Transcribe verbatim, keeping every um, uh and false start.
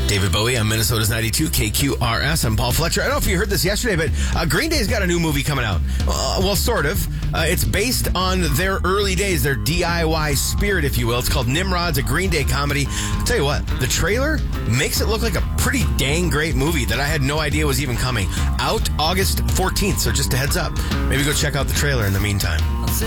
David Bowie on Minnesota's ninety-two K Q R S. I'm Paul Fletcher. I don't know if you heard this yesterday, but uh, Green Day's got a new movie coming out. Uh, well, sort of. Uh, it's based on their early days, their D I Y spirit, if you will. It's called Nimrod's, a Green Day comedy. I'll tell you what, the trailer makes it look like a pretty dang great movie that I had no idea was even coming. Out August fourteenth, so just a heads up. Maybe go check out the trailer in the meantime.